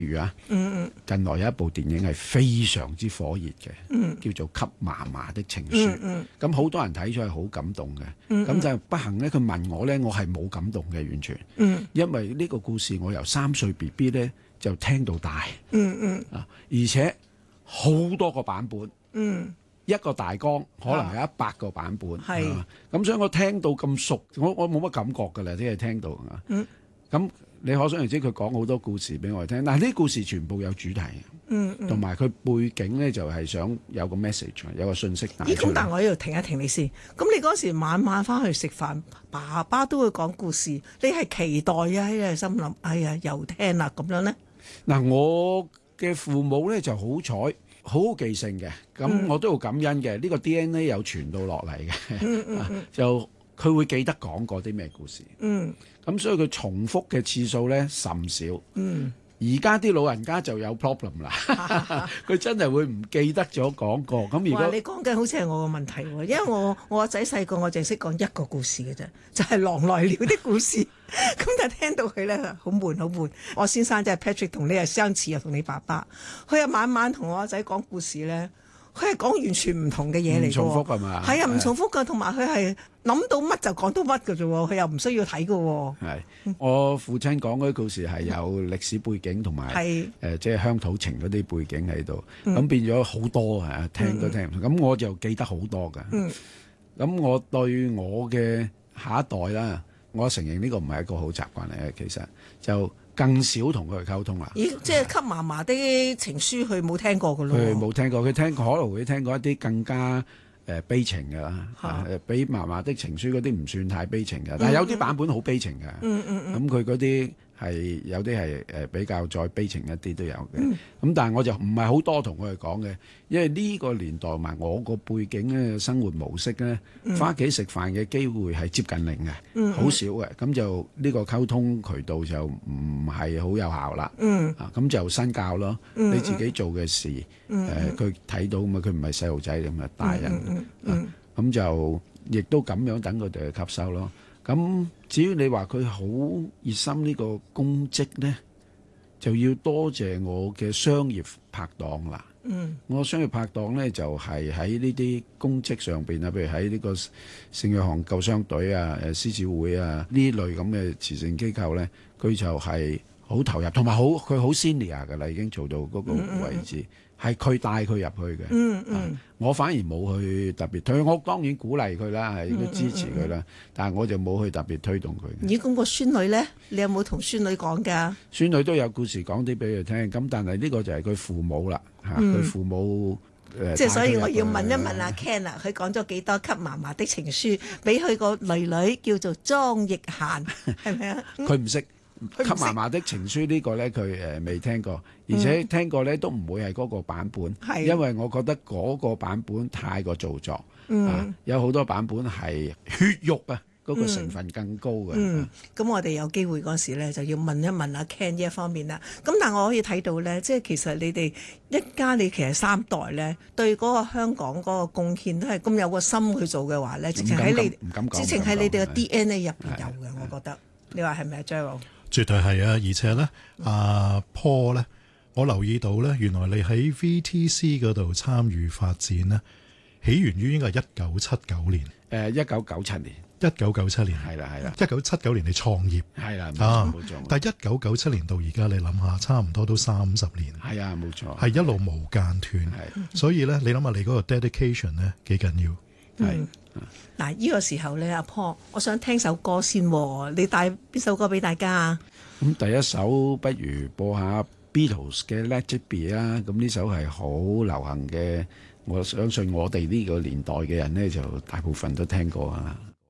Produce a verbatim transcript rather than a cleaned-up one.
如啊， 嗯嗯近來有一部電影係非常之火熱嘅， 嗯叫做《給嫲嫲的情書》。 嗯嗯咁好多人睇咗係好感動嘅， 嗯咁就不幸呢，佢問我呢，我係冇感動嘅完全， 嗯因為呢個故事我由三歲 B B 呢就聽到大嗯嗯啊，而且好多個版本。 嗯一個大綱可能有一百個版本， 係啊咁所以我聽到咁熟，我我冇乜感覺㗎啦，即係聽到啊。 嗯咁你可想而知，佢講好多故事俾我哋聽，但係呢啲故事全部有主題， 嗯嗯。 同埋佢背景咧就係想有個 message，有個信息帶咦， 出嚟。 咁但係我喺度停一停你先。咁你嗰時晚晚翻去食飯，爸爸都會講故事，你係期待啊，喺度心諗，哎呀，又聽啦咁樣咧。 嗱，我嘅父母咧就好彩，好好記性嘅，咁我都要感恩嘅。呢個 D N A 有傳到落嚟嘅，就佢會記得講過啲咩故事。 嗯咁所以佢重複嘅次數咧甚少。 嗯而家啲老人家就有 problem 啦，佢真係會唔記得咗講過。咁如哇！ 果你講緊好似係我個問題喎，因為我我個仔細個我淨係識講一個故事嘅啫，就係、狼來了的故事。咁但係聽到佢咧好悶好悶。我先生即係 Patrick 同你係相似啊，同你爸爸，佢係晚晚同我個仔講故事咧，佢係講完全唔同嘅嘢嚟嘅喎。 唔重複係嘛？ 係啊，唔重複㗎，同埋佢係諗到乜就講到乜嘅啫喎，佢又唔需要睇嘅喎。 係我父親講嗰啲故事係有歷史背景同埋係誒即係鄉土情嗰啲背景喺度，咁、 嗯變咗好多啊，聽都聽唔同。咁、我就記得好多㗎。咁、 嗯我對我嘅下一代啦，我承認呢個唔係一個好習慣嚟嘅，其實就更少同佢哋溝通啦。 咦，即係給嫲嫲的情書，佢冇聽過嘅咯。 佢冇聽過，佢聽可能會聽過一啲更加誒、呃、悲情嘅啦，誒、 嚇呃、比嫲嫲的情書嗰啲唔算太悲情嘅，但係有啲版本好悲情嘅。 嗯嗯嗯咁佢嗰啲係有啲係誒比較再悲情一啲都有嘅。咁、 嗯但係我就唔係好多同佢哋講嘅，因為呢個年代同埋我個背景咧，生活模式咧，翻屋企食飯嘅機會係接近零嘅，好、 嗯少嘅。咁就呢個溝通渠道就唔係好有效啦。 嗯啊，咁就身教咯， 嗯你自己做嘅事，誒、佢睇到嘛，佢唔係細路仔咁啊，大人， 嗯嗯咁、啊、就亦都咁樣等佢哋去吸收咯。咁至於你話佢好熱心呢個公職呢，就要多謝我嘅商業拍檔啦。 嗯我商業拍檔呢，就係喺呢啲公職上邊啊，譬如喺呢個聖約翰救傷隊啊、誒獅子會啊呢類咁嘅慈善機構呢，佢就係好投入，同埋好佢好 senior 㗎啦，已經做到嗰個位置，係佢帶佢入去嘅。 嗯嗯啊我反而冇去特別推，我當然鼓勵佢啦，係都支持佢啦，但係我就冇去特別推動佢。 咦，咁個孫女咧，你有冇同孫女講㗎？ 孫女都有故事講啲俾佢聽，咁但係呢個就係佢父母啦，嚇佢父母誒。 即係所以我帶佢入去要問一問阿 Ken 啊，佢講咗幾多給嫲嫲的情書俾佢個女女叫做莊奕嫻，係咪啊？ 佢唔識。給佢唔識嫲嫲的情書呢個呢，佢誒未聽過，而且聽過呢都唔會係嗰個版本， 係因為我覺得嗰個版本太過做作， 嗯啊有好多版本係血肉啊，嗰、個成分更高嘅。 嗯，咁我哋有機會嗰時咧，就要問一問阿 Ken 呢一方面啦。咁但係我可以睇到咧，即係其實你哋一家你其實三代咧，對嗰個香港嗰個貢獻都係咁有個心去做嘅話咧，直情喺你唔敢講直情喺你哋嘅 D N A 入邊係有嘅，我覺得。你話係咪啊 Gerald？ 絕對係啊！而且咧，阿 Paul 咧，我留意到咧，原來你喺 V T C 嗰度參與發展咧，起源於應該係一九七九年。 誒一九九七年， 一九九七年係啦係啦， 一九七九年你創業係啦， 啊冇錯冇錯， 但係一九九七年到而家，你諗下，差唔多都三十年， 係啊冇錯， 係一路無間斷。 係所以咧，你諗下你嗰個 dedication 咧幾緊要。 係。 嗱，呢個時候咧，阿 Paul，我想聽首歌先喎，你帶邊首歌俾大家啊？ 咁第一首不如播下 Beatles 嘅 Let It Be 啦，咁呢首係好流行嘅，我相信我哋呢個年代嘅人呢，就大部分都聽過啊。